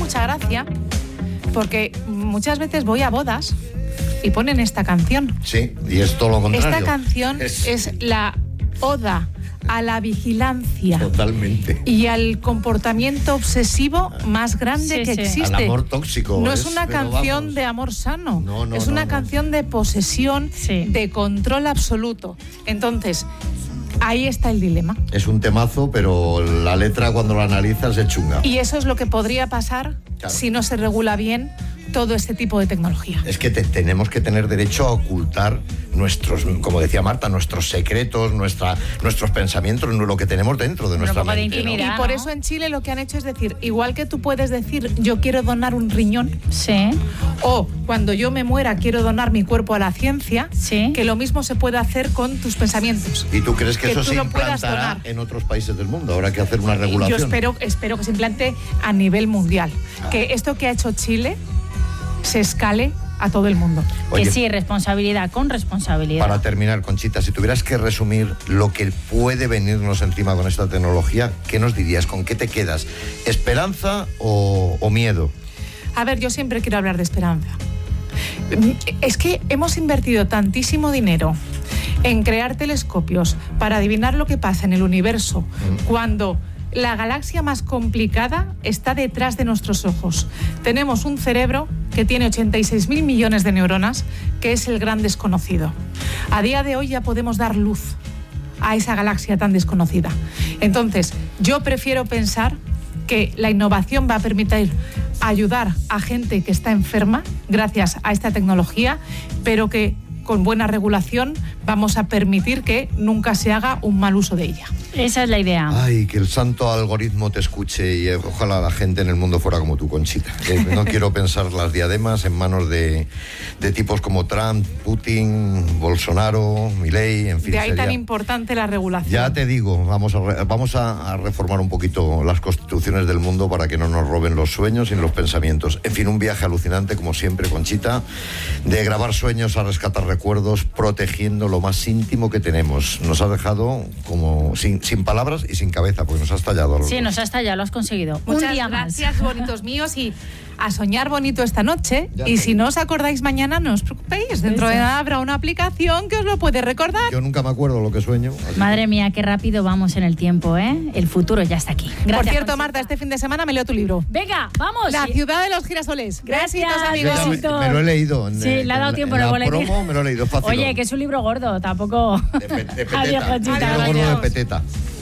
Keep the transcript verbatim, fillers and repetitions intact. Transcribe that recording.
mucha gracia porque muchas veces voy a bodas y ponen esta canción. Sí, y es todo lo contrario. Esta canción es, es la oda a la vigilancia. Totalmente. Y al comportamiento obsesivo más grande sí, que sí. existe. Al amor tóxico. No es, es una canción vamos. de amor sano. No, no, es no, una no. canción de posesión, sí. de control absoluto. Entonces, ahí está el dilema. Es un temazo, pero la letra cuando la analizas es chunga. Y eso es lo que podría pasar Claro. si no se regula bien todo este tipo de tecnología. Es que te, tenemos que tener derecho a ocultar nuestros, como decía Marta, nuestros secretos, nuestra, nuestros pensamientos, lo que tenemos dentro de nuestra Un poco de mente. ¿no? intimidad. Y por ¿no? eso en Chile lo que han hecho es decir, igual que tú puedes decir yo quiero donar un riñón, Sí. o cuando yo me muera quiero donar mi cuerpo a la ciencia, Sí. que lo mismo se puede hacer con tus pensamientos. ¿Y tú crees que, Que eso tú se lo puedas implantará donar. en otros países del mundo? Habrá que hacer una regulación. Yo espero, espero que se implante a nivel mundial. Ah. Que esto que ha hecho Chile se escale a todo el mundo. Oye, Que sí, responsabilidad con responsabilidad. para terminar, Conchita, si tuvieras que resumir lo que puede venirnos encima con esta tecnología, ¿qué nos dirías? ¿Con qué te quedas? ¿Esperanza o, o miedo? A ver, yo siempre quiero hablar de esperanza. Es que hemos invertido tantísimo dinero en crear telescopios para adivinar lo que pasa en el universo, Mm. cuando la galaxia más complicada está detrás de nuestros ojos. Tenemos un cerebro que tiene ochenta y seis mil millones de neuronas, que es el gran desconocido. A día de hoy ya podemos dar luz a esa galaxia tan desconocida. Entonces, yo prefiero pensar que la innovación va a permitir ayudar a gente que está enferma gracias a esta tecnología, pero que con buena regulación vamos a permitir que nunca se haga un mal uso de ella. Esa es la idea. Ay, que el santo algoritmo te escuche y eh, ojalá la gente en el mundo fuera como tú, Conchita. Eh, no quiero pensar las diademas en manos de, de tipos como Trump, Putin, Bolsonaro, Milei, en fin. De ahí sería- tan importante la regulación. Ya te digo, vamos, a, re- vamos a, a reformar un poquito las constituciones del mundo para que no nos roben los sueños y los pensamientos. En fin, un viaje alucinante, como siempre, Conchita, de grabar sueños a rescatar recuerdos, protegiendo lo más íntimo que tenemos. Nos has dejado como sin, sin palabras y sin cabeza, porque nos has tallado. a los Sí, dos. nos has tallado, lo has conseguido. Muchas Un día más. gracias, bonitos míos, y a soñar bonito esta noche. Ya Y te si digo. no os acordáis mañana, no os preocupéis. Dentro de nada habrá una aplicación que os lo puede recordar. Yo nunca me acuerdo lo que sueño. así Madre mía, qué rápido vamos en el tiempo, ¿eh? El futuro ya está aquí. Gracias, Por cierto, Conchita. Marta, este fin de semana me leo tu libro. Venga, vamos. La Sí. ciudad de los girasoles. Gracias. Besitos, que- amigos. Yo ya me, Besitos. me lo he leído. En, Sí, le ha dado en- tiempo en en el la boletín. promo me lo he leído fácil. Oye, que es un libro gordo, tampoco. De, pe- de peteta. Adiós, Conchita. Libro gordo de Adiós. peteta.